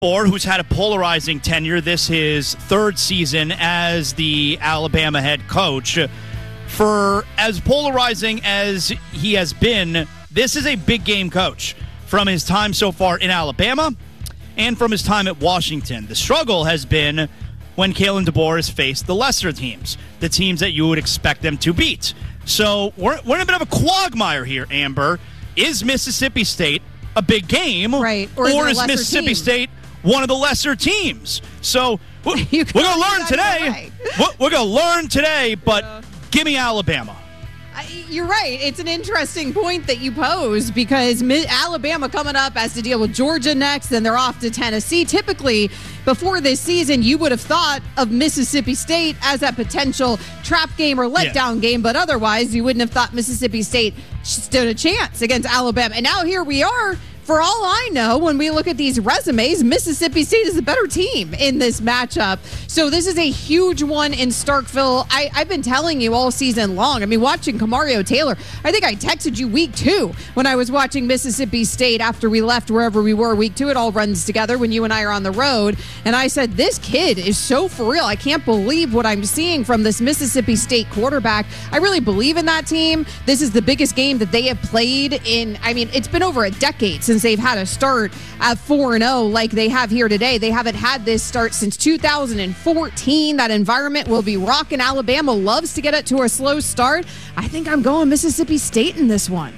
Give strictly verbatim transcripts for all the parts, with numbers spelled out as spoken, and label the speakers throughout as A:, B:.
A: Or who's had a polarizing tenure. This his third season as the Alabama head coach. For as polarizing as he has been, this is a big game coach from his time so far in Alabama and from his time at Washington. The struggle has been when Kalen DeBoer has faced the lesser teams, the teams that you would expect them to beat. So we're, we're in a bit of a quagmire here, Amber. Is Mississippi State a big game?
B: Right. Or is,
A: or is Mississippi
B: team?
A: State one of the lesser teams? So we're, we're going to learn today. We're, we're going to learn today, but yeah. Give me Alabama.
B: You're right. It's an interesting point that you pose because Alabama coming up has to deal with Georgia next, then they're off to Tennessee. Typically, before this season, you would have thought of Mississippi State as a potential trap game or letdown yeah. game, but otherwise, you wouldn't have thought Mississippi State stood a chance against Alabama. And now here we are. For all I know, when we look at these resumes, Mississippi State is a better team in this matchup. So this is a huge one in Starkville. I, I've been telling you all season long. I mean, watching Kamario Taylor, I think I texted you week two when I was watching Mississippi State after we left wherever we were. Week two, it all runs together when you and I are on the road. And I said, this kid is so for real. I can't believe what I'm seeing from this Mississippi State quarterback. I really believe in that team. This is the biggest game that they have played in, I mean, it's been over a decade since they've had a start at four and oh like they have here today. They haven't had this start since two thousand fourteen. That environment will be rocking. Alabama loves to get it to a slow start. I think I'm going Mississippi State in this one.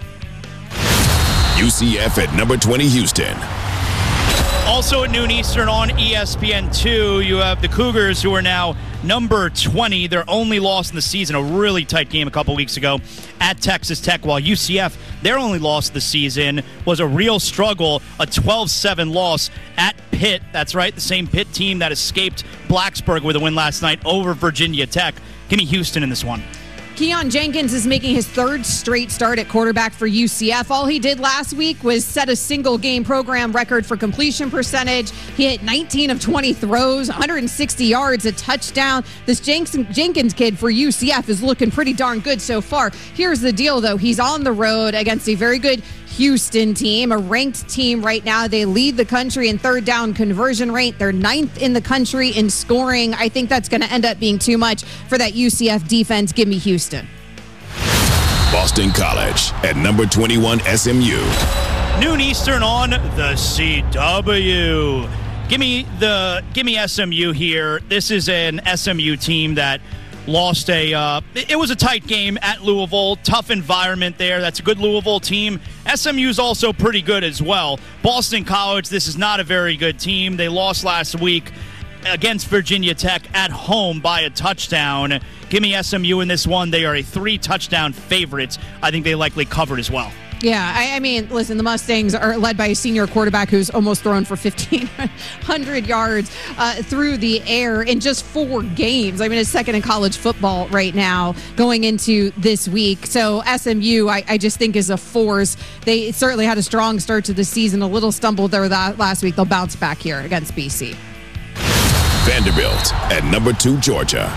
C: U C F at number twenty, Houston.
A: Also at noon Eastern on E S P N two, you have the Cougars, who are now number twenty. Their only loss in the season, a really tight game a couple weeks ago at Texas Tech, while U C F, their only loss of the season was a real struggle, a twelve seven loss at Pitt. That's right, the same Pitt team that escaped Blacksburg with a win last night over Virginia Tech. Give me Houston in this one.
B: Keon Jenkins is making his third straight start at quarterback for U C F. All he did last week was set a single-game program record for completion percentage. He hit nineteen of twenty throws, one hundred sixty yards, a touchdown. This Jenkins kid for U C F is looking pretty darn good so far. Here's the deal, though. He's on the road against a very good Houston team, a ranked team right now. They lead the country in third down conversion rate. They're ninth in the country in scoring. I think that's going to end up being too much for that U C F defense. Give me Houston.
C: Boston College at number twenty-one, S M U.
A: Noon Eastern on the C W. Give me the give me S M U here. This is an S M U team that lost a, uh, it was a tight game at Louisville. Tough environment there. That's a good Louisville team. S M U's also pretty good as well. Boston College, this is not a very good team. They lost last week against Virginia Tech at home by a touchdown. Give me S M U in this one. They are a three-touchdown favorite. I think they likely covered as well.
B: Yeah, I, I mean, listen, the Mustangs are led by a senior quarterback who's almost thrown for fifteen hundred yards uh, through the air in just four games. I mean, it's second in college football right now going into this week. So S M U, I, I just think, is a force. They certainly had a strong start to the season, a little stumble there that last week. They'll bounce back here against B C.
C: Vanderbilt at number two, Georgia.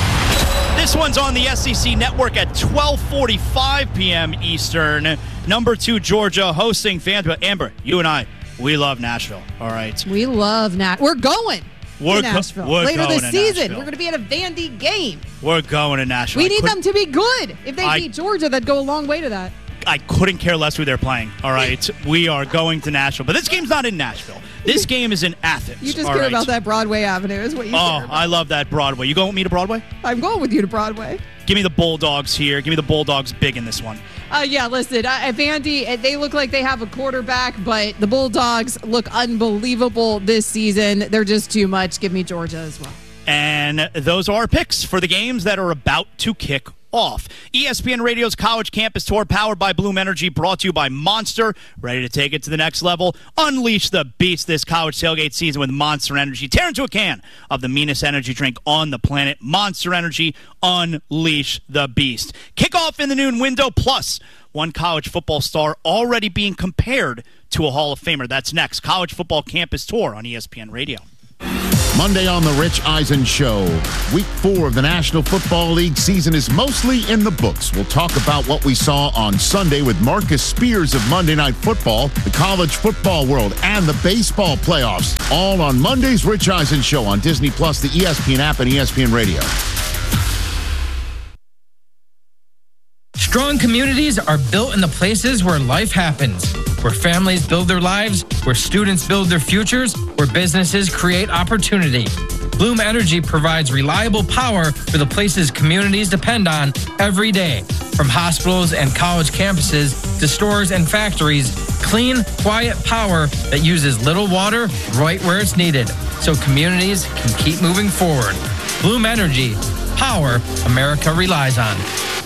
A: This one's on the S E C Network at twelve forty-five p.m. Eastern. Number two, Georgia, hosting Vanderbilt. Amber, you and I, we love Nashville. All right.
B: We love Nashville. We're going
A: we're
B: to Nashville.
A: Co- we're
B: Later
A: going
B: this
A: to
B: season.
A: Nashville.
B: We're going to be at a Vandy game.
A: We're going to Nashville.
B: We
A: I
B: need
A: could-
B: them to be good. If they
A: I-
B: beat Georgia, that'd go a long way to that.
A: I couldn't care less who they're playing. All right. We are going to Nashville. But this game's not in Nashville. This game is in Athens.
B: You just
A: all
B: care
A: right?
B: about that Broadway Avenue is what you
A: Oh,
B: care about.
A: I love that Broadway. You going with me to Broadway?
B: I'm going with you to Broadway.
A: Give me the Bulldogs here. Give me the Bulldogs big in this one.
B: Uh, yeah, listen, uh, Vandy, they look like they have a quarterback, but the Bulldogs look unbelievable this season. They're just too much. Give me Georgia as well.
A: And those are our picks for the games that are about to kick off. E S P N Radio's College Campus Tour, powered by Bloom Energy, brought to you by Monster. Ready to take it to the next level? Unleash the beast this college tailgate season with Monster Energy. Tear into a can of the meanest energy drink on the planet. Monster Energy, unleash the beast. Kickoff in the noon window, plus one college football star already being compared to a Hall of Famer. That's next. College Football Campus Tour on E S P N Radio.
D: Monday on the Rich Eisen Show. Week four of the National Football League season is mostly in the books. We'll talk about what we saw on Sunday with Marcus Spears of Monday Night Football, the college football world, and the baseball playoffs. All on Monday's Rich Eisen Show on Disney Plus, the E S P N app, and E S P N Radio.
E: Strong communities are built in the places where life happens, where families build their lives, where students build their futures, where businesses create opportunity. Bloom Energy provides reliable power for the places communities depend on every day. From hospitals and college campuses to stores and factories, clean, quiet power that uses little water right where it's needed, so communities can keep moving forward. Bloom Energy, power America relies on.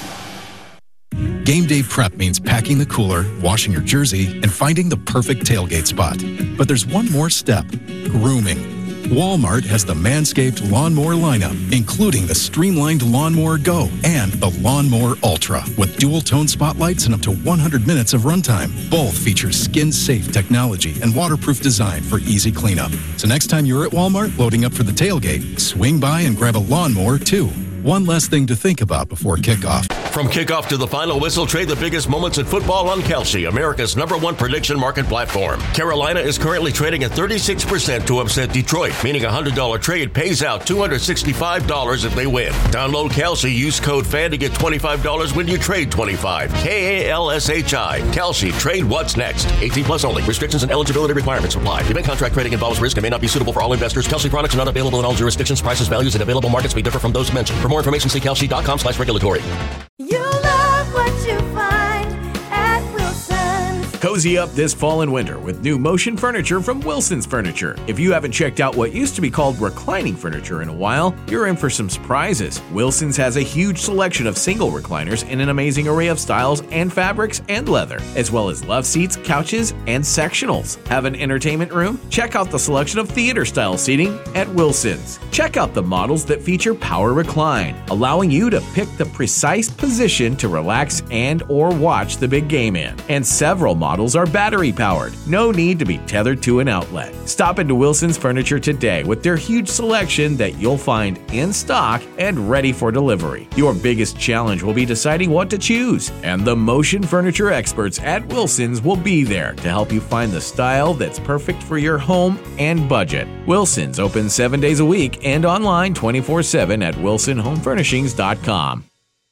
F: Game day prep means packing the cooler, washing your jersey, and finding the perfect tailgate spot. But there's one more step: grooming. Walmart has the Manscaped Lawnmower lineup, including the Streamlined Lawnmower Go and the Lawnmower Ultra, with dual-tone spotlights and up to one hundred minutes of runtime. Both feature skin-safe technology and waterproof design for easy cleanup. So next time you're at Walmart loading up for the tailgate, swing by and grab a lawnmower too. One less thing to think about before kickoff.
G: From kickoff to the final whistle, trade the biggest moments in football on Kalshi, America's number one prediction market platform. Carolina is currently trading at thirty-six percent to upset Detroit, meaning a one hundred dollars trade pays out two hundred sixty-five dollars if they win. Download Kalshi, use code FAN to get twenty-five dollars when you trade twenty-five dollars. K A L S H I. Kalshi, trade what's next. eighteen plus only. Restrictions and eligibility requirements apply. Event contract trading involves risk and may not be suitable for all investors. Kalshi products are not available in all jurisdictions. Prices, values, and available markets may differ from those mentioned. For more information, see kalshi.com slash regulatory.
H: You love what you find at Wilson's.
I: Cozy up this fall and winter with new motion furniture from Wilson's Furniture. If you haven't checked out what used to be called reclining furniture in a while, you're in for some surprises. Wilson's has a huge selection of single recliners in an amazing array of styles and fabrics and leather, as well as love seats, couches, and sectionals. Have an entertainment room? Check out the selection of theater-style seating at Wilson's. Check out the models that feature power recline, allowing you to pick the precise position to relax and or watch the big game in. And several models are battery powered. No need to be tethered to an outlet. Stop into Wilson's Furniture today with their huge selection that you'll find in stock and ready for delivery. Your biggest challenge will be deciding what to choose, and the motion furniture experts at Wilson's will be there to help you find the style that's perfect for your home and budget. Wilson's open seven days a week and online twenty-four seven at wilson home furnishings dot com.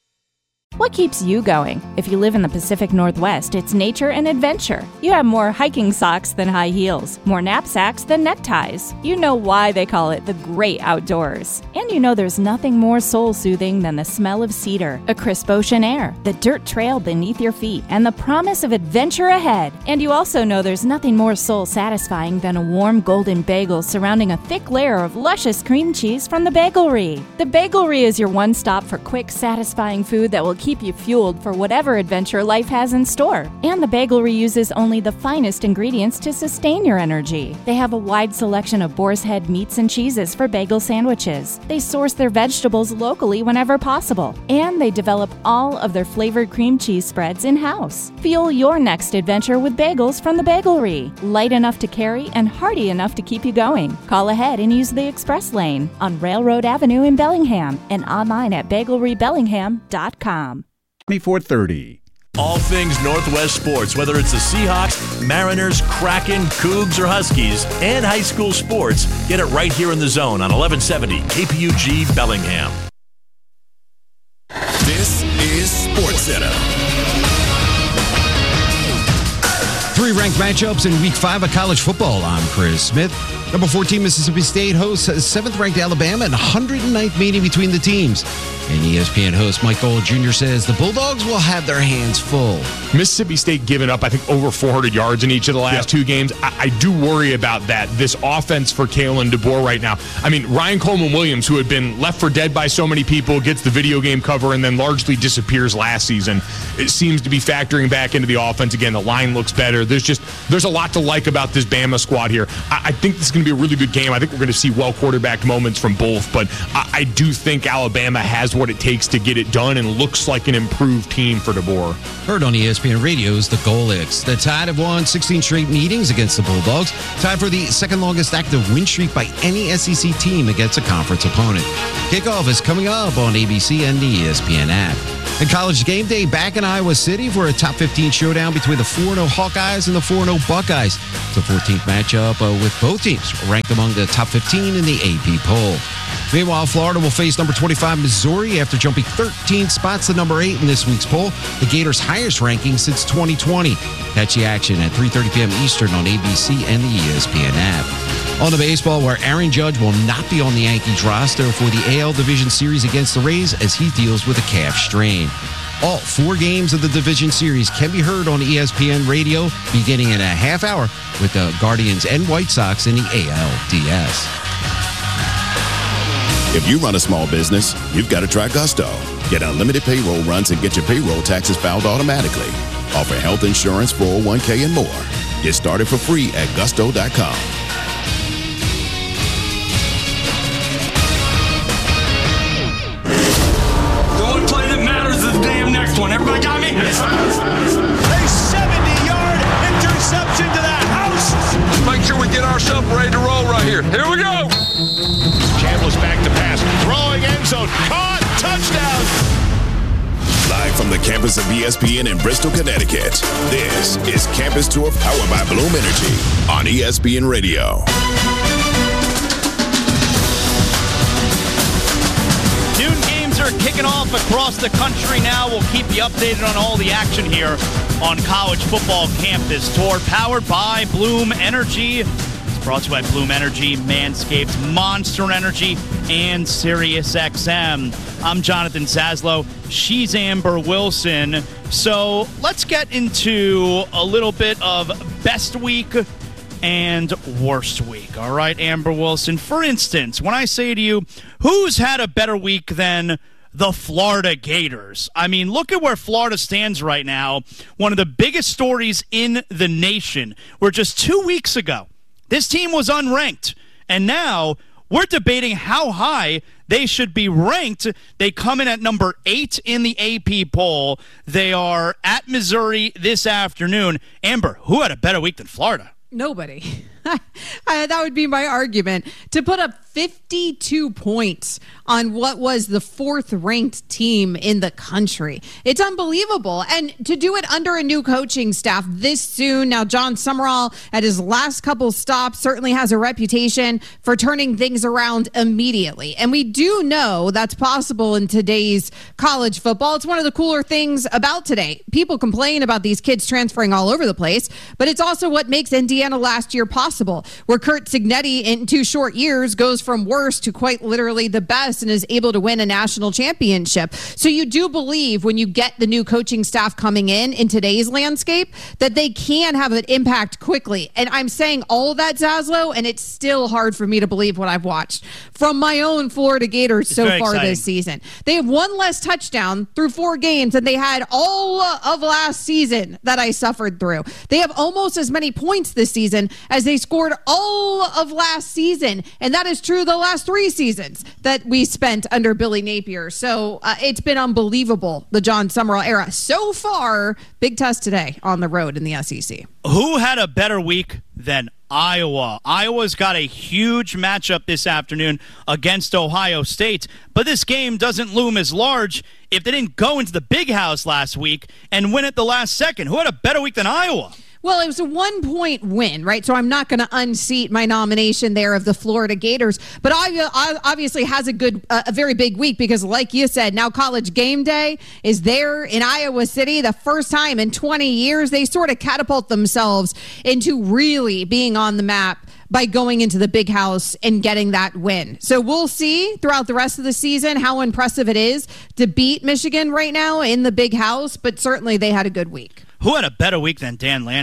J: What keeps you going? If you live in the Pacific Northwest, it's nature and adventure. You have more hiking socks than high heels, more knapsacks than neckties. You know why they call it the great outdoors. And you know there's nothing more soul-soothing than the smell of cedar, a crisp ocean air, the dirt trail beneath your feet, and the promise of adventure ahead. And you also know there's nothing more soul-satisfying than a warm golden bagel surrounding a thick layer of luscious cream cheese from the Bagelry. The Bagelry is your one-stop for quick, satisfying food that will keep you fueled for whatever adventure life has in store. And the Bagelry uses only the finest ingredients to sustain your energy. They have a wide selection of boar's head meats and cheeses for bagel sandwiches. They source their vegetables locally whenever possible. And they develop all of their flavored cream cheese spreads in-house. Fuel your next adventure with bagels from the Bagelry. Light enough to carry and hearty enough to keep you going. Call ahead and use the express lane on Railroad Avenue in Bellingham and online at bagelry bellingham dot com.
K: twenty-four thirty.
L: All things Northwest sports, whether it's the Seahawks, Mariners, Kraken, Cougs, or Huskies, and high school sports, get it right here in the zone on eleven seventy K P U G Bellingham.
C: This is SportsCenter.
M: Three ranked matchups in week five of college football. I'm Chris Smith. Number fourteen, Mississippi State hosts seventh ranked Alabama and one hundred ninth meeting between the teams. And E S P N host Mike Gold Junior says the Bulldogs will have their hands full.
N: Mississippi State giving up, I think, over four hundred yards in each of the last yep. two games. I, I do worry about that, this offense for Kalen DeBoer right now. I mean, Ryan Coleman-Williams, who had been left for dead by so many people, gets the video game cover and then largely disappears last season. It seems to be factoring back into the offense again. The line looks better. There's just, there's a lot to like about this Bama squad here. I, I think this is going to be a really good game. I think we're going to see well quarterbacked moments from both, but I, I do think Alabama has what it takes to get it done and looks like an improved team for DeBoer.
M: Heard on E S P N Radio's The Golics. The Tide have won sixteen straight meetings against the Bulldogs, tied for the second longest active win streak by any S E C team against a conference opponent. Kickoff is coming up on A B C and the E S P N app. And College Game Day back in Iowa City for a top fifteen showdown between the four and oh Hawkeyes and the four and oh Buckeyes. It's a fourteenth matchup uh, with both teams ranked among the top fifteen in the A P poll. Meanwhile, Florida will face number twenty-five Missouri after jumping thirteen spots to number eight in this week's poll, the Gators' highest ranking since twenty twenty. Catch the action at three thirty p.m. Eastern on A B C and the E S P N app. On to baseball, where Aaron Judge will not be on the Yankees roster for the A L Division Series against the Rays as he deals with a calf strain. All four games of the Division Series can be heard on E S P N Radio beginning in a half hour with the Guardians and White Sox in the A L D S.
C: If you run a small business, you've got to try Gusto. Get unlimited payroll runs and get your payroll taxes filed automatically. Offer health insurance, four oh one k, and more. Get started for free at gusto dot com.
K: The only play that matters is the damn next one. Everybody got me?
O: A seventy-yard interception to that house.
K: Make sure we get ourselves ready to roll right here. Here we go.
O: Chambliss back to pass. Throwing end zone. Caught. Touchdown.
C: Live from the campus of E S P N in Bristol, Connecticut, this is Campus Tour powered by Bloom Energy on E S P N Radio.
A: Noon games are kicking off across the country now. We'll keep you updated on all the action here on College Football Campus Tour, powered by Bloom Energy. It's brought to you by Bloom Energy, Manscaped, Monster Energy, and SiriusXM. I'm Jonathan Zaslow. She's Amber Wilson. So let's get into a little bit of best week and worst week. All right, Amber Wilson. For instance, when I say to you, who's had a better week than the Florida Gators? I mean, look at where Florida stands right now. One of the biggest stories in the nation, where just two weeks ago, this team was unranked. And now we're debating how high they should be ranked. They come in at number eight in the A P poll. They are at Missouri this afternoon. Amber, who had a better week than Florida?
B: Nobody. I, that would be my argument. To put up fifty-two points on what was the fourth ranked team in the country. It's unbelievable. And to do it under a new coaching staff this soon. Now, John Summerall, at his last couple stops, certainly has a reputation for turning things around immediately. And we do know that's possible in today's college football. It's one of the cooler things about today. People complain about these kids transferring all over the place, but it's also what makes Indiana last year possible, where Curt Cignetti in two short years goes from worst to quite literally the best and is able to win a national championship. So you do believe when you get the new coaching staff coming in in today's landscape that they can have an impact quickly. And I'm saying all of that, Zaslow, and it's still hard for me to believe what I've watched from my own Florida Gators
A: it's
B: so far
A: exciting.
B: this season. They have one less touchdown through four games than they had all of last season that I suffered through. They have almost as many points this season as they scored all of last season. And that is true the last three seasons that we spent under Billy Napier. So uh, it's been unbelievable, the John Summerall era. So far, big test today on the road in the S E C.
A: Who had a better week than Iowa? Iowa's got a huge matchup this afternoon against Ohio State, but this game doesn't loom as large if they didn't go into the big house last week and win at the last second. Who had a better week than Iowa?
B: Well, it was a one-point win, right? So I'm not going to unseat my nomination there of the Florida Gators. But Iowa obviously has a good, uh, a very big week because, like you said, now College Game Day is there in Iowa City. The first time in twenty years, they sort of catapult themselves into really being on the map by going into the big house and getting that win. So we'll see throughout the rest of the season how impressive it is to beat Michigan right now in the big house, but certainly they had a good week.
A: Who had a better week than Dan Lanning?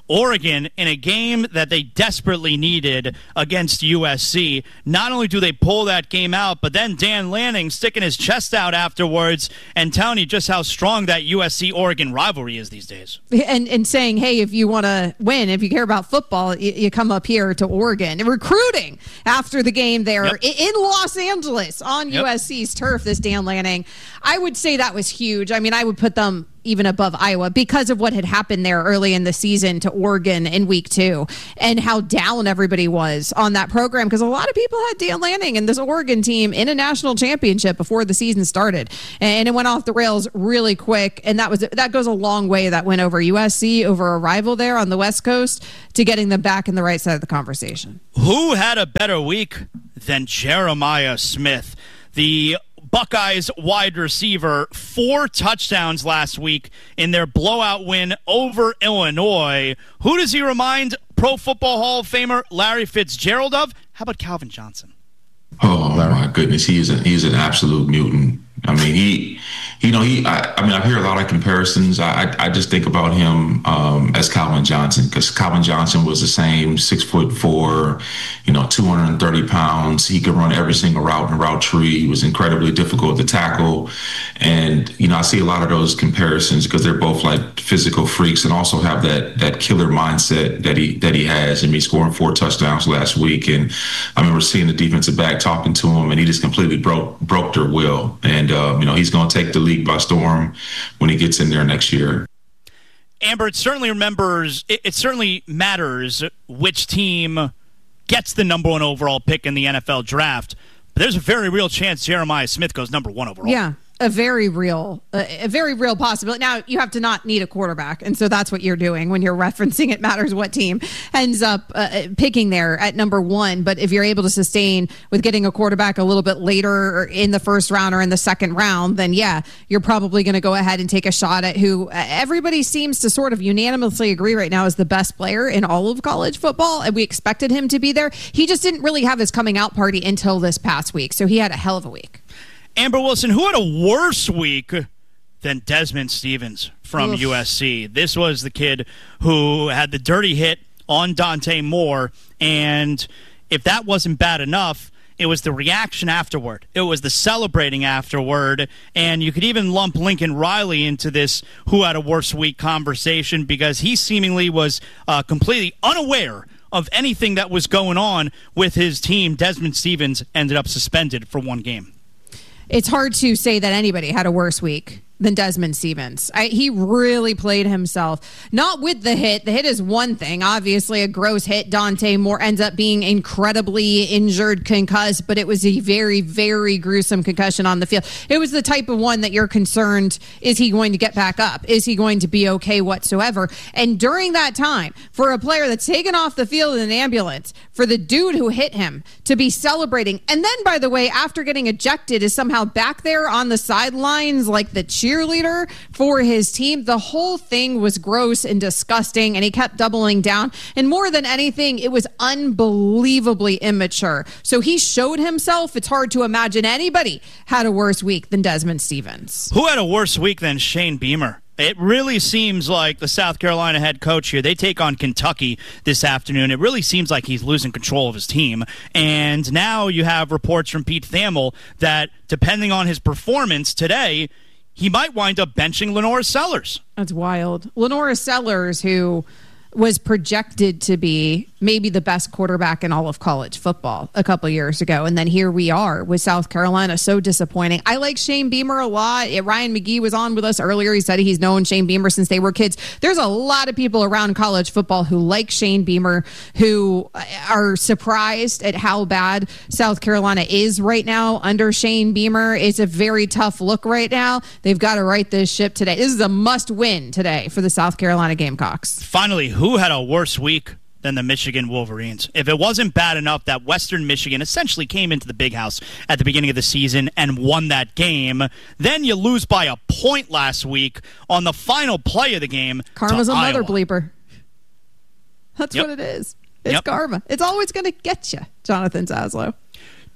A: Oregon in a game that they desperately needed against U S C. Not only do they pull that game out, but then Dan Lanning sticking his chest out afterwards and telling you just how strong that U S C-Oregon rivalry is these days.
B: And and saying, hey, if you want to win, if you care about football, you, you come up here to Oregon. And recruiting after the game there yep. in Los Angeles on yep. U S C's turf, this Dan Lanning. I would say that was huge. I mean, I would put them even above Iowa because of what had happened there early in the season to Oregon in week two and how down everybody was on that program because a lot of people had Dan Lanning and this Oregon team in a national championship before the season started, and it went off the rails really quick, and that was that goes a long way, that win over U S C, over a rival there on the West Coast, to getting them back in the right side of the conversation.
A: Who had a better week than Jeremiah Smith? The Buckeyes wide receiver, four touchdowns last week in their blowout win over Illinois. Who does he remind Pro Football Hall of Famer Larry Fitzgerald of? How about Calvin Johnson?
P: Oh, my goodness. He is, a, he's an absolute mutant. I mean, he, you know, he, I, I mean, I hear a lot of comparisons. I, I, I just think about him um, as Calvin Johnson, because Calvin Johnson was the same, six foot four, you know, two hundred thirty pounds. He could run every single route in the route tree. He was incredibly difficult to tackle. And, you know, I see a lot of those comparisons because they're both like physical freaks and also have that, that killer mindset that he, that he has. I mean, scoring four touchdowns last week. And I remember seeing the defensive back talking to him, and he just completely broke, broke their will. And, uh, you know, he's going to take the league by storm when he gets in there next year.
A: Amber, it certainly remembers, it, it certainly matters which team gets the number one overall pick in the N F L draft, but there's a very real chance Jeremiah Smith goes number one overall.
B: Yeah. A very real, a, a very real possibility. Now, you have to not need a quarterback, and so that's what you're doing when you're referencing it matters what team ends up uh, picking there at number one. But if you're able to sustain with getting a quarterback a little bit later in the first round or in the second round, then yeah, you're probably going to go ahead and take a shot at who everybody seems to sort of unanimously agree right now is the best player in all of college football, and we expected him to be there. He just didn't really have his coming out party until this past week, so he had a hell of a week.
A: Amber Wilson, who had a worse week than Desmond Stevens from
B: Oof.
A: U S C? This was the kid who had the dirty hit on Dante Moore, and if that wasn't bad enough, it was the reaction afterward. It was the celebrating afterward, and you could even lump Lincoln Riley into this who had a worse week conversation because he seemingly was uh, completely unaware of anything that was going on with his team. Desmond Stevens ended up suspended for one game.
B: It's hard to say that anybody had a worse week than Desmond Stevens. I, he really played himself. Not with the hit. The hit is one thing. Obviously, a gross hit. Dante Moore ends up being incredibly injured, concussed, but it was a very, very gruesome concussion on the field. It was the type of one that you're concerned, is he going to get back up? Is he going to be okay whatsoever? And during that time, for a player that's taken off the field in an ambulance, for the dude who hit him to be celebrating, and then, by the way, after getting ejected, is somehow back there on the sidelines like the cheerleader for his team. The whole thing was gross and disgusting, and he kept doubling down. And more than anything, it was unbelievably immature. So he showed himself. It's hard to imagine anybody had a worse week than Desmond Stevens.
A: Who had a worse week than Shane Beamer? It really seems like the South Carolina head coach here, they take on Kentucky this afternoon. It really seems like he's losing control of his team. And now you have reports from Pete Thamel that depending on his performance today, he might wind up benching Lenora Sellers.
B: That's wild. Lenora Sellers, who was projected to be maybe the best quarterback in all of college football a couple years ago. And then here we are with South Carolina. So disappointing. I like Shane Beamer a lot. Ryan McGee was on with us earlier. He said he's known Shane Beamer since they were kids. There's a lot of people around college football who like Shane Beamer, who are surprised at how bad South Carolina is right now under Shane Beamer. It's a very tough look right now. They've got to right this ship today. This is a must win today for the South Carolina Gamecocks.
A: Finally, who had a worse week than the Michigan Wolverines? If it wasn't bad enough that Western Michigan essentially came into the Big House at the beginning of the season and won that game, then you lose by a point last week on the final play of the game.
B: Karma's a mother
A: Iowa.
B: bleeper. That's
A: Yep.
B: what it is. It's
A: Yep.
B: karma. It's always going to get you, Jonathan Zaslow.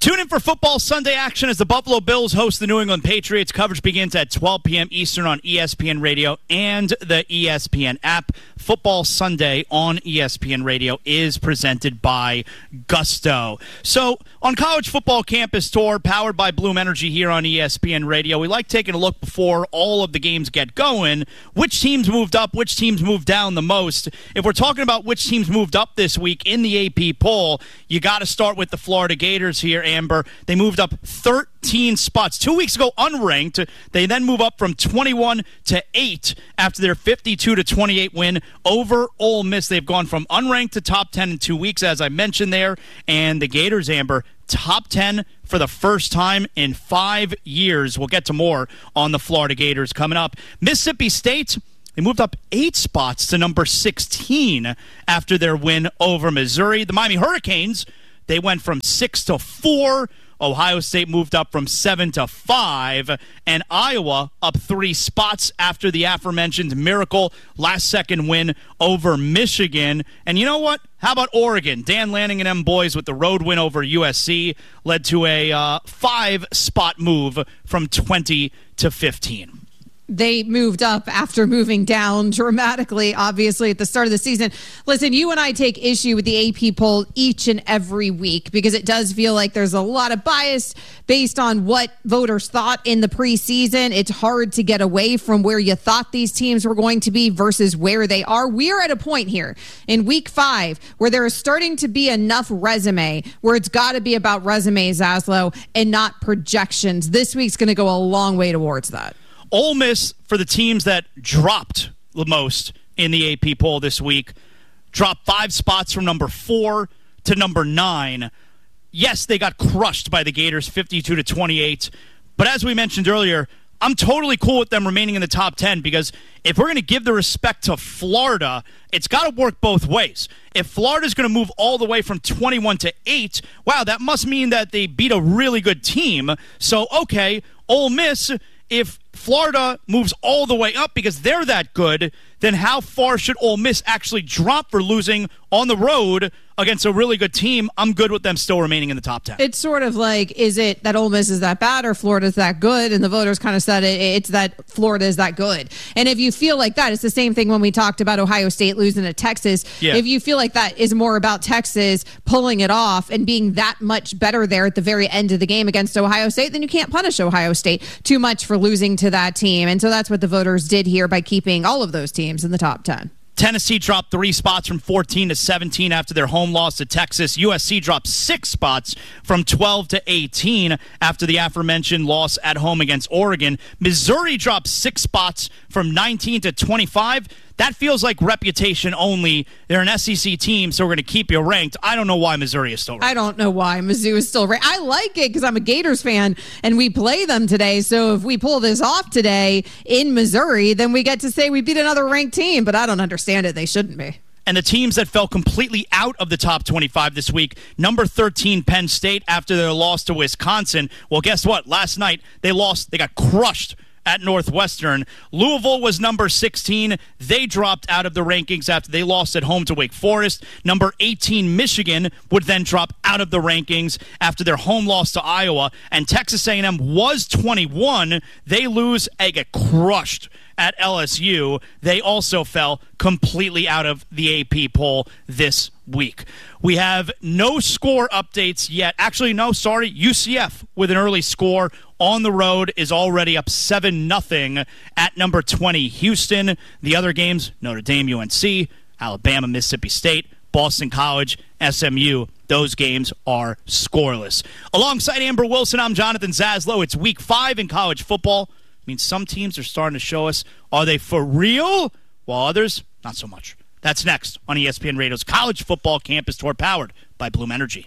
A: Tune in for football Sunday action as the Buffalo Bills host the New England Patriots. Coverage begins at twelve p.m. Eastern on E S P N Radio and the E S P N app. Football Sunday on E S P N Radio is presented by Gusto. So, on College Football Campus Tour, powered by Bloom Energy here on E S P N Radio, we like taking a look before all of the games get going. Which teams moved up, which teams moved down the most? If we're talking about which teams moved up this week in the A P poll, you got to start with the Florida Gators here, Amber. They moved up thirteen spots. Two weeks ago, unranked. They then move up from twenty-one to eight after their fifty-two to twenty-eight win over Ole Miss. They've gone from unranked to top ten in two weeks, as I mentioned there. And the Gators, Amber, top ten for the first time in five years. We'll get to more on the Florida Gators coming up. Mississippi State, they moved up eight spots to number sixteen after their win over Missouri. The Miami Hurricanes, they went from six to four. Ohio State moved up from seven to five. And Iowa up three spots after the aforementioned miracle last-second win over Michigan. And you know what? How about Oregon? Dan Lanning and them boys with the road win over U S C led to a uh, five-spot move from twenty to fifteen.
B: They moved up after moving down dramatically, obviously, at the start of the season. Listen, you and I take issue with the A P poll each and every week because it does feel like there's a lot of bias based on what voters thought in the preseason. It's hard to get away from where you thought these teams were going to be versus where they are. We're at a point here in week five where there is starting to be enough resume where it's got to be about resumes, Zaslow, and not projections. This week's going to go a long way towards that.
A: Ole Miss, for the teams that dropped the most in the A P poll this week, dropped five spots from number four to number nine. Yes, they got crushed by the Gators, fifty-two to twenty-eight. But as we mentioned earlier, I'm totally cool with them remaining in the top ten because if we're going to give the respect to Florida, it's got to work both ways. If Florida's going to move all the way from twenty-one to eight, wow, that must mean that they beat a really good team. So, okay, Ole Miss, if Florida moves all the way up because they're that good, then how far should Ole Miss actually drop for losing on the road against a really good team? I'm good with them still remaining in the top ten.
B: It's sort of like, is it that Ole Miss is that bad or Florida's that good? And the voters kind of said it, it's that Florida is that good. And if you feel like that, it's the same thing when we talked about Ohio State losing to Texas.
A: Yeah.
B: If you feel like that is more about Texas pulling it off and being that much better there at the very end of the game against Ohio State, then you can't punish Ohio State too much for losing to that team. And so that's what the voters did here by keeping all of those teams in the top ten.
A: Tennessee dropped three spots from fourteen to seventeen after their home loss to Texas. U S C dropped six spots from twelve to eighteen after the aforementioned loss at home against Oregon. Missouri dropped six spots from nineteen to twenty-five. That feels like reputation only. They're an S E C team, so we're going to keep you ranked. I don't know why Missouri is still ranked.
B: I don't know why Mizzou is still ranked. I like it because I'm a Gators fan, and we play them today. So if we pull this off today in Missouri, then we get to say we beat another ranked team. But I don't understand it. They shouldn't be.
A: And the teams that fell completely out of the top twenty-five this week, number thirteen, Penn State, after their loss to Wisconsin. Well, guess what? Last night, they lost. They got crushed at Northwestern. Louisville was number sixteen. They dropped out of the rankings after they lost at home to Wake Forest. Number eighteen, Michigan, would then drop out of the rankings after their home loss to Iowa. And Texas A and M was twenty-one. They lose and get crushed at L S U. They also fell completely out of the A P poll this week. We have no score updates yet. Actually, no, sorry. U C F with an early score on the road is already up seven nothing at number twenty, Houston. The other games, Notre Dame, U N C, Alabama, Mississippi State, Boston College, S M U. Those games are scoreless. Alongside Amber Wilson, I'm Jonathan Zaslow. It's week five in college football. I mean, some teams are starting to show us, are they for real? While others, not so much. That's next on E S P N Radio's College Football Campus Tour, powered by Bloom Energy.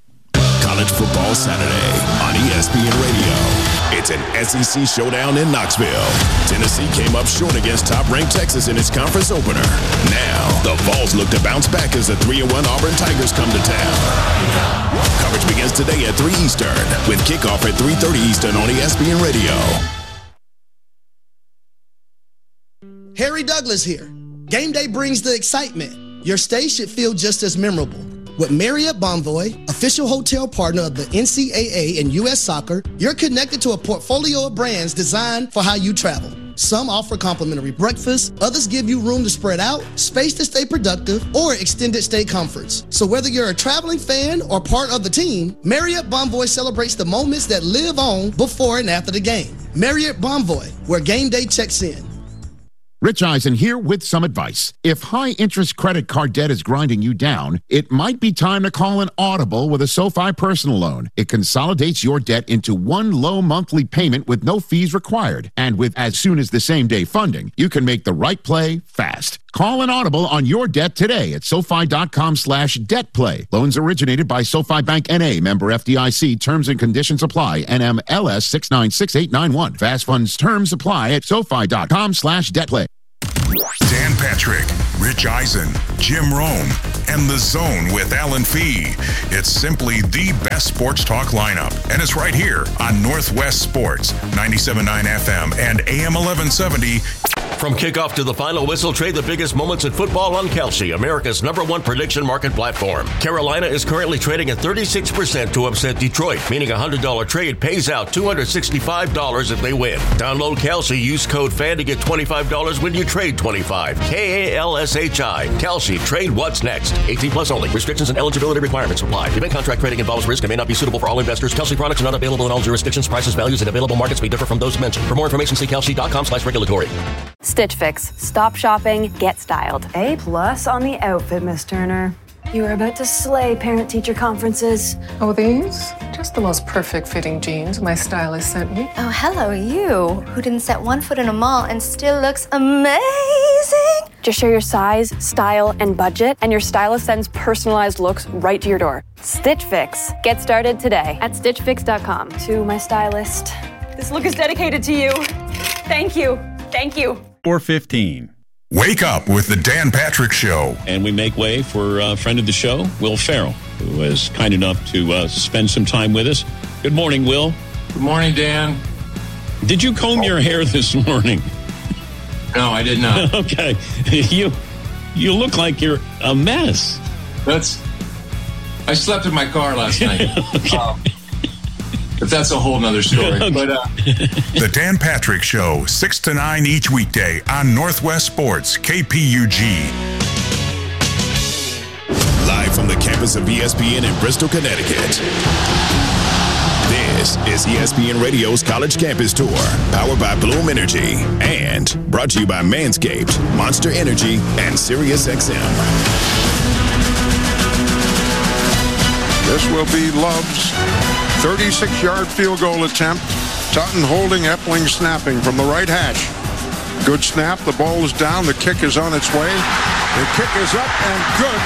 C: College Football Saturday on E S P N Radio. It's an S E C showdown in Knoxville. Tennessee came up short against top-ranked Texas in its conference opener. Now, the Vols look to bounce back as the three and one Auburn Tigers come to town. Coverage begins today at three Eastern, with kickoff at three thirty Eastern on E S P N Radio.
Q: Harry Douglas here. Game day brings the excitement. Your stay should feel just as memorable. With Marriott Bonvoy, official hotel partner of the N C double A and U S Soccer, you're connected to a portfolio of brands designed for how you travel. Some offer complimentary breakfast, others give you room to spread out, space to stay productive, or extended stay comforts. So whether you're a traveling fan or part of the team, Marriott Bonvoy celebrates the moments that live on before and after the game. Marriott Bonvoy, where game day checks in.
D: Rich Eisen here with some advice. If high-interest credit card debt is grinding you down, it might be time to call an audible with a SoFi personal loan. It consolidates your debt into one low monthly payment with no fees required. And with as soon as the same day funding, you can make the right play fast. Call an audible on your debt today at SoFi.com slash debt play. Loans originated by SoFi Bank N A, member F D I C. Terms and conditions apply. N M L S six nine six eight nine one. Fast funds terms apply at SoFi.com slash debt play.
R: Dan Patrick, Rich Eisen, Jim Rome, and The Zone with Alan Fee. It's simply the best sports talk lineup, and it's right here on Northwest Sports, ninety-seven point nine F M and A M eleven seventy.
G: From kickoff to the final whistle, trade the biggest moments in football on Kalshi, America's number one prediction market platform. Carolina is currently trading at thirty-six percent to upset Detroit, meaning a one hundred dollars trade pays out two hundred sixty-five dollars if they win. Download Kalshi, use code FAN to get twenty-five dollars when you trade twenty-five. K A L S H I. Kalshi. Trade what's next. eighteen plus only. Restrictions and eligibility requirements apply. Event contract trading involves risk and may not be suitable for all investors. Kalshi products are not available in all jurisdictions. Prices, values, and available markets may differ from those mentioned. For more information, see Kalshi.com slash regulatory.
S: Stitch Fix. Stop shopping, get styled. A plus on the outfit, Miss Turner. You are about to slay parent-teacher conferences.
T: Oh, these? Just the most perfect fitting jeans my stylist sent me.
U: Oh, hello, you, who didn't set one foot in a mall and still looks amazing.
S: Just share your size, style, and budget, and your stylist sends personalized looks right to your door. Stitch Fix. Get started today at stitch fix dot com. To my stylist, this look is dedicated to you. Thank you. Thank you.
V: four fifteen.
R: Wake up with the Dan Patrick Show.
V: And we make way for a friend of the show, Will Ferrell, who was kind enough to uh, spend some time with us. Good morning, Will.
W: Good morning, Dan.
V: Did you comb oh. your hair this morning?
W: No, I did not.
V: Okay. You you look like you're a mess.
W: That's... I slept in my car last night.
V: Okay.
W: Um, But that's a whole nother story.
V: Okay.
W: But uh,
R: The Dan Patrick Show, six to nine each weekday on Northwest Sports, K P U G.
C: Live from the campus of E S P N in Bristol, Connecticut. This is E S P N Radio's College Campus Tour, powered by Bloom Energy, and brought to you by Manscaped, Monster Energy, and SiriusXM.
X: This will be Love's thirty-six-yard field goal attempt. Tutton holding, Epling snapping from the right hash. Good snap. The ball is down. The kick is on its way. The kick is up and good.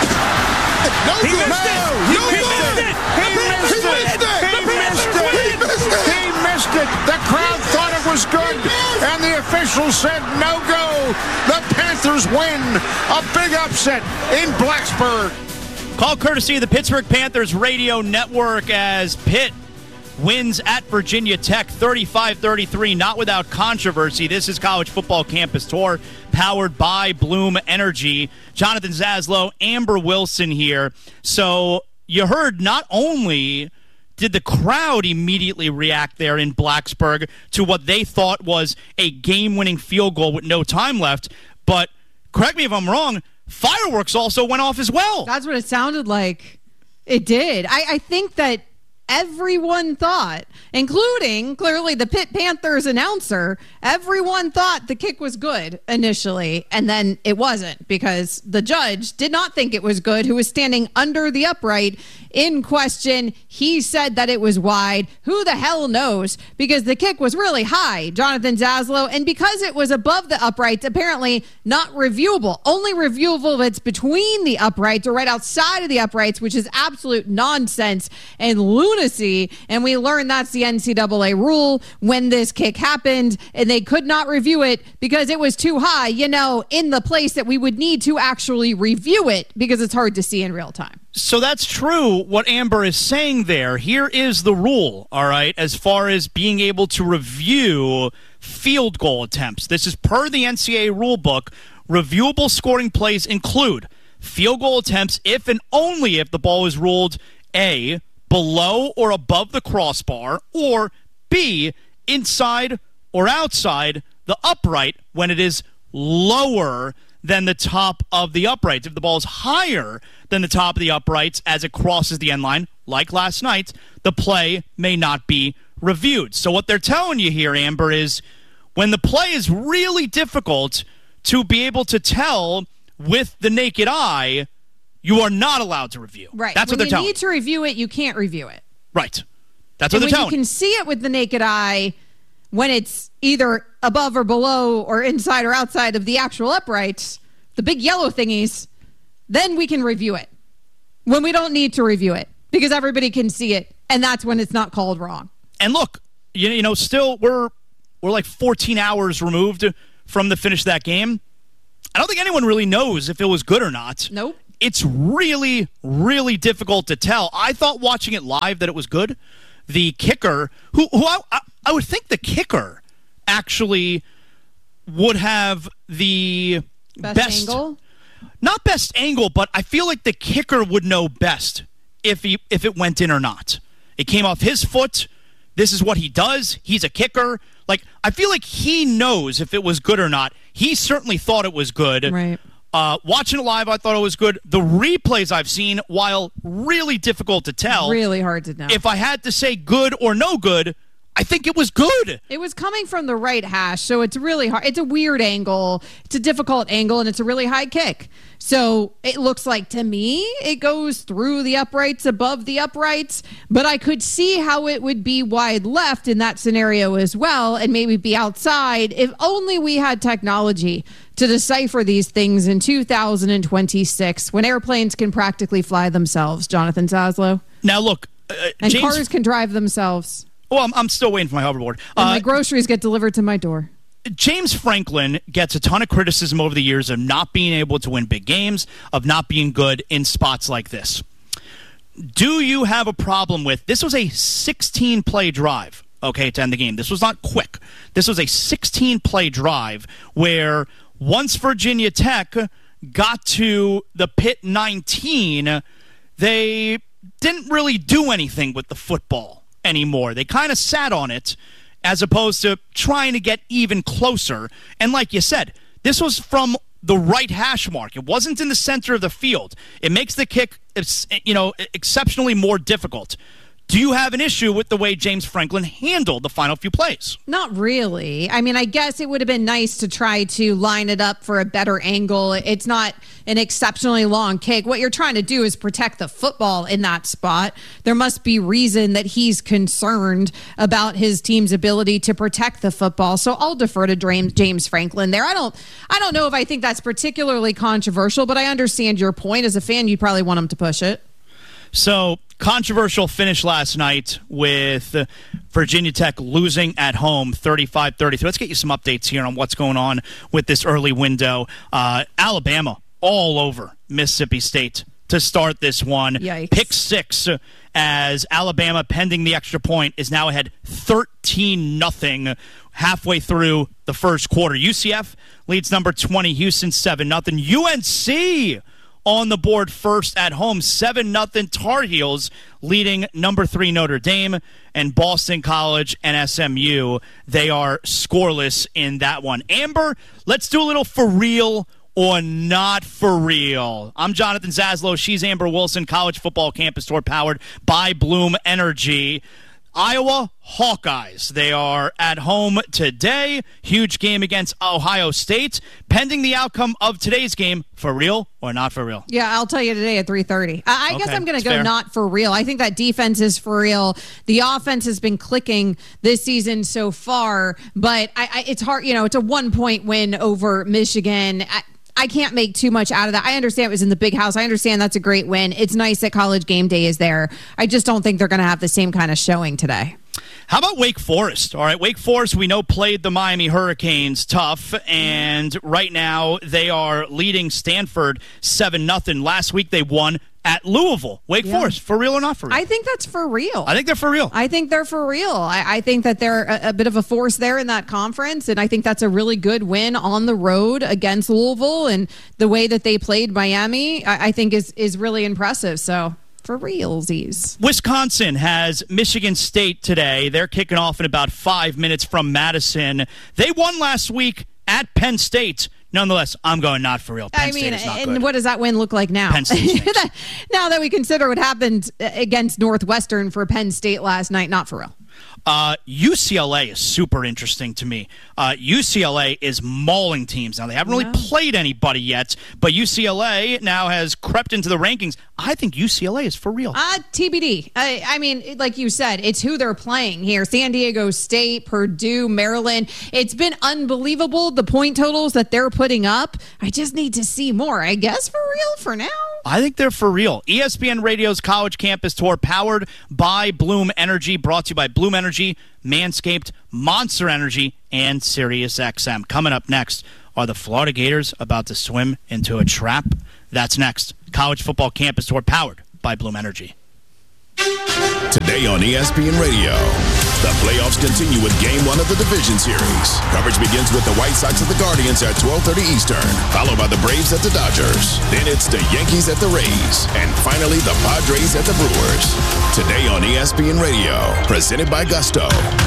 X: No
O: he
X: good.
O: Missed it.
X: No,
O: He
X: no
O: missed
X: good.
O: it.
X: He missed it. He missed it. He missed it. He missed it. He missed it. The crowd thought it was good, and the officials said no go. The Panthers win. A big upset in Blacksburg.
A: Call courtesy of the Pittsburgh Panthers Radio Network as Pitt wins at Virginia Tech thirty-five thirty-three, not without controversy. This is College Football Campus Tour, powered by Bloom Energy. Jonathan Zaslow, Amber Wilson here. So you heard not only did the crowd immediately react there in Blacksburg to what they thought was a game-winning field goal with no time left, but correct me if I'm wrong, fireworks also went off as well.
B: That's what it sounded like. It did. I, I think that everyone thought, including clearly the Pitt Panthers announcer, everyone thought the kick was good initially, and then it wasn't because the judge did not think it was good, who was standing under the upright in question. He said that it was wide. Who the hell knows? Because the kick was really high, Jonathan Zaslow, and because it was above the uprights, apparently not reviewable. Only reviewable if it's between the uprights or right outside of the uprights, which is absolute nonsense and lunacy. And we learned that's the N C double A rule when this kick happened, and they could not review it because it was too high, you know, in the place that we would need to actually review it because it's hard to see in real time.
A: So that's true what Amber is saying there. Here is the rule, all right, as far as being able to review field goal attempts. This is per the N C double A rule book. Reviewable scoring plays include field goal attempts if and only if the ball is ruled A, below or above the crossbar, or B, inside or outside the upright when it is lower than the top of the uprights. If the ball is higher than the top of the uprights as it crosses the end line, like last night, the play may not be reviewed. So what they're telling you here, Amber, is when the play is really difficult to be able to tell with the naked eye, you are not allowed to review.
B: Right.
A: That's
B: when
A: what they're telling
B: you need to review it, you can't review it.
A: Right. That's
B: and
A: what they're
B: when
A: telling
B: you can see it with the naked eye, when it's either above or below or inside or outside of the actual uprights, the big yellow thingies, then we can review it. When we don't need to review it because everybody can see it, and that's when it's not called wrong.
A: And look, you, you know, still we're we're like fourteen hours removed from the finish of that game. I don't think anyone really knows if it was good or not.
B: Nope.
A: It's really, really difficult to tell. I thought watching it live that it was good. The kicker, who, who I, I, I would think the kicker actually would have the
B: best,
A: best
B: angle?
A: Not best angle, but I feel like the kicker would know best if he if it went in or not. It came off his foot. This is what he does. He's a kicker. Like, I feel like he knows if it was good or not. He certainly thought it was good.
B: Right.
A: Uh, watching it live, I thought it was good. The replays I've seen, while really difficult to tell,
B: really hard to know.
A: If I had to say good or no good, I think it was good.
B: It was coming from the right hash, so it's really hard. It's a weird angle. It's a difficult angle, and it's a really high kick. So it looks like, to me, it goes through the uprights, above the uprights, but I could see how it would be wide left in that scenario as well, and maybe be outside if only we had technology to decipher these things in two thousand twenty-six when airplanes can practically fly themselves, Jonathan Zaslow.
A: Now, look. Uh,
B: and
A: James,
B: cars can drive themselves.
A: Well, I'm, I'm still waiting for my hoverboard.
B: And
A: uh,
B: my groceries get delivered to my door.
A: James Franklin gets a ton of criticism over the years of not being able to win big games, of not being good in spots like this. Do you have a problem with, this was a sixteen-play drive, okay, to end the game. This was not quick. This was a sixteen-play drive where once Virginia Tech got to the Pitt nineteen, they didn't really do anything with the football anymore. They kind of sat on it as opposed to trying to get even closer. And like you said, this was from the right hash mark. It wasn't in the center of the field. It makes the kick, you know, exceptionally more difficult. Do you have an issue with the way James Franklin handled the final few plays?
B: Not really. I mean, I guess it would have been nice to try to line it up for a better angle. It's not an exceptionally long kick. What you're trying to do is protect the football in that spot. There must be reason that he's concerned about his team's ability to protect the football. So I'll defer to James Franklin there. I don't I don't know if I think that's particularly controversial, but I understand your point. As a fan, you'd probably want him to push it.
A: So, controversial finish last night with Virginia Tech losing at home thirty-five thirty-three. Let's get you some updates here on what's going on with this early window. Uh, Alabama all over Mississippi State to start this one.
B: Yikes.
A: Pick six as Alabama, pending the extra point, is now ahead thirteen nothing halfway through the first quarter. U C F leads number twenty, Houston seven nothing. U N C on the board first at home, seven nothing. Tar Heels leading number three Notre Dame, and Boston College and S M U, they are scoreless in that one. Amber, let's do a little for real or not for real. I'm Jonathan Zaslow. She's Amber Wilson. College Football Campus Tour powered by Bloom Energy. Iowa Hawkeyes, they are at home today. Huge game against Ohio State. Pending the outcome of today's game, for real or not for real?
B: Yeah, I'll tell you today at three thirty. I, I
A: Okay,
B: guess I'm going to
A: that's
B: go
A: fair.
B: not for real. I think that defense is for real. The offense has been clicking this season so far, but I, I, it's hard. You know, it's a one-point win over Michigan. I, I can't make too much out of that. I understand it was in the big house. I understand that's a great win. It's nice that College Game Day is there. I just don't think they're going to have the same kind of showing today.
A: How about Wake Forest? All right, Wake Forest, we know, played the Miami Hurricanes tough, and right now they are leading Stanford seven nothing. Last week they won at Louisville. Wake
B: Yeah.
A: Forest, for real or not for real?
B: I think that's for real.
A: I think they're for real.
B: I think they're for real. I, I think that they're a, a bit of a force there in that conference, and I think that's a really good win on the road against Louisville, and the way that they played Miami, I, I think is is really impressive. So for realsies.
A: Wisconsin has Michigan State today. They're kicking off in about five minutes from Madison. They won last week at Penn State. Nonetheless, I'm going not for real. Penn
B: I mean,
A: State is not
B: and
A: good.
B: what does that win look like now?
A: Penn State
B: Now that we consider what happened against Northwestern for Penn State last night, not for real.
A: Uh, U C L A is super interesting to me. Uh, U C L A is mauling teams. Now, they haven't really
B: Yeah.
A: played anybody yet, but U C L A now has crept into the rankings. I think U C L A is for real.
B: Uh, T B D. I, I mean, like you said, it's who they're playing here. San Diego State, Purdue, Maryland. It's been unbelievable, the point totals that they're putting up. I just need to see more. I guess for real for now.
A: I think they're for real. E S P N Radio's College Campus Tour, powered by Bloom Energy, brought to you by Bloom Energy, Manscaped, Monster Energy, and SiriusXM. Coming up next, are the Florida Gators about to swim into a trap? That's next. College Football Campus Tour, powered by Bloom Energy.
C: Today on E S P N Radio, the playoffs continue with Game One of the Division Series. Coverage begins with the White Sox at the Guardians at twelve thirty Eastern, followed by the Braves at the Dodgers. Then it's the Yankees at the Rays, and finally the Padres at the Brewers. Today on E S P N Radio, presented by Gusto.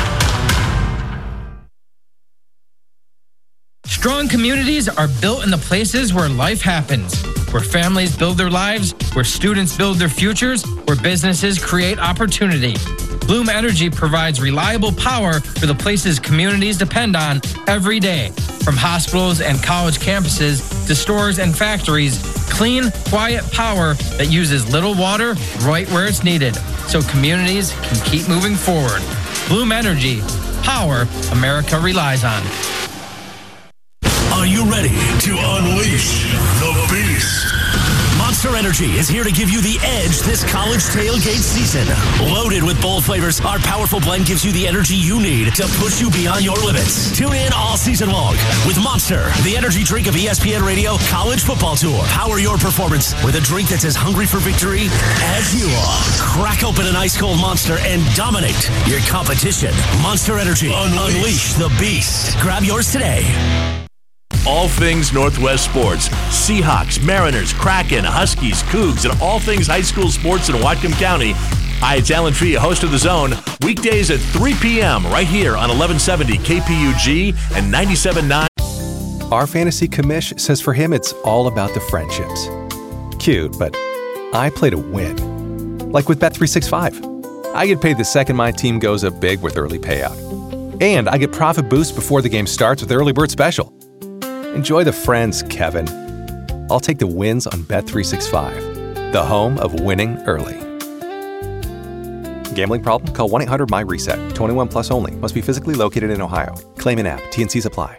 E: Strong communities are built in the places where life happens, where families build their lives, where students build their futures, where businesses create opportunity. Bloom Energy provides reliable power for the places communities depend on every day. From hospitals and college campuses to stores and factories, clean, quiet power that uses little water right where it's needed, so communities can keep moving forward. Bloom Energy, power America relies on.
L: Are you ready to unleash the beast? Monster Energy is here to give you the edge this college tailgate season. Loaded with bold flavors, our powerful blend gives you the energy you need to push you beyond your limits. Tune in all season long with Monster, the energy drink of E S P N Radio College Football Tour. Power your performance with a drink that's as hungry for victory as you are. Crack open an ice cold Monster and dominate your competition. Monster Energy. Unleash, Unleash the beast. Grab yours today. All things Northwest sports. Seahawks, Mariners, Kraken, Huskies, Cougs, and all things high school sports in Whatcom County. Hi, it's Alan Fee, host of The Zone. Weekdays at three p.m. right here on eleven seventy K P U G and ninety-seven point nine.
F: Our fantasy commish says for him it's all about the friendships. Cute, but I play to win. Like with Bet three sixty-five. I get paid the second my team goes up big with early payout. And I get profit boost before the game starts with Early Bird Special. Enjoy the friends, Kevin. I'll take the wins on Bet three sixty-five, the home of winning early. Gambling problem? Call one eight hundred my reset. twenty-one plus only. Must be physically located in Ohio. Claim an app. T and C's apply.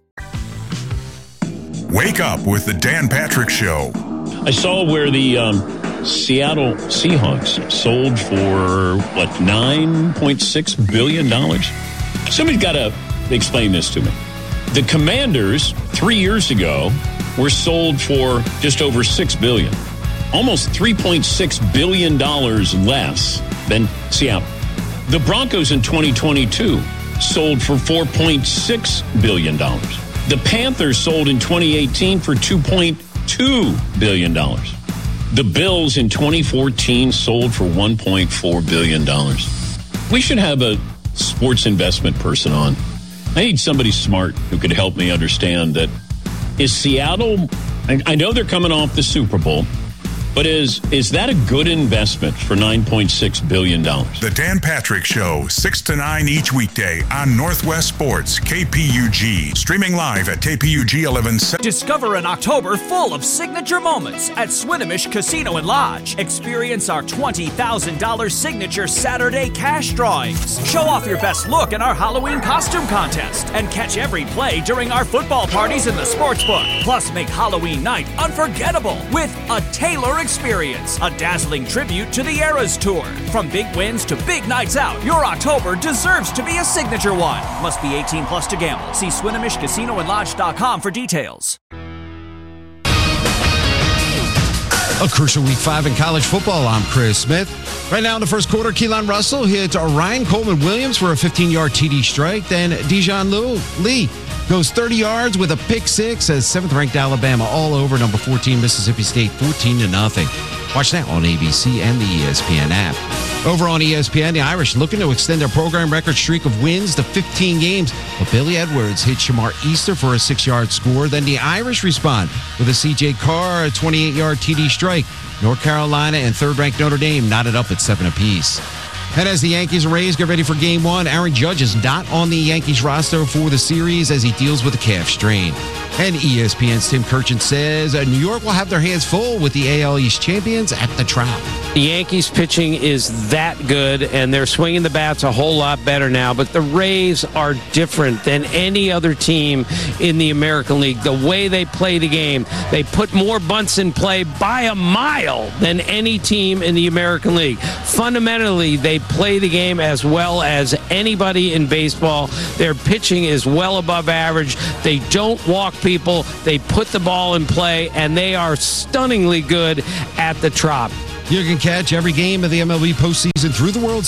R: Wake up with the Dan Patrick Show.
V: I saw where the um, Seattle Seahawks sold for, what, nine point six billion dollars? Somebody's got to explain this to me. The Commanders, three years ago, were sold for just over six billion dollars. Almost three point six billion dollars less than Seattle. The Broncos in twenty twenty-two sold for four point six billion dollars. The Panthers sold in twenty eighteen for two point two billion dollars. The Bills in twenty fourteen sold for one point four billion dollars. We should have a sports investment person on. I need somebody smart who could help me understand that. Is Seattle, I, I know they're coming off the Super Bowl, but is is that a good investment for nine point six billion dollars?
R: The Dan Patrick Show, six to nine each weekday on Northwest Sports, K P U G. Streaming live at K P U G eleven seventy.
H: Discover an October full of signature moments at Swinomish Casino and Lodge. Experience our twenty thousand dollars signature Saturday cash drawings. Show off your best look in our Halloween costume contest. And catch every play during our football parties in the sportsbook. Plus, make Halloween night unforgettable with a Taylor experience, a dazzling tribute to the Eras Tour. From big wins to big nights out, your October deserves to be a signature one. Must be eighteen plus to gamble. See Swinomish Casino and Lodge dot com for details.
I: A crucial week five in college football. I'm Chris Smith. Right now in the first quarter, Keelan Russell hits Ryan Coleman-Williams for a fifteen-yard T D strike. Then Dijon Lee goes thirty yards with a pick six as seventh-ranked Alabama all over number fourteen Mississippi State fourteen to nothing. Watch that on A B C and the E S P N app. Over on E S P N, the Irish looking to extend their program record streak of wins to fifteen games. But Billy Edwards hit Shamar Easter for a six-yard score. Then the Irish respond with a C J Carr twenty-eight-yard T D strike. North Carolina and third-ranked Notre Dame knotted up at seven apiece. And as the Yankees and Rays get ready for game one, Aaron Judge is not on the Yankees roster for the series as he deals with a calf strain. And E S P N's Tim Kirchin says uh, New York will have their hands full with the A L East champions at the Trop.
J: The Yankees pitching is that good, and they're swinging the bats a whole lot better now. But the Rays are different than any other team in the American League. The way they play the game, they put more bunts in play by a mile than any team in the American League. Fundamentally, they play the game as well as anybody in baseball. Their pitching is well above average. They don't walk people. They put the ball in play, and they are stunningly good at the Trop.
I: You can catch every game of the M L B postseason through the World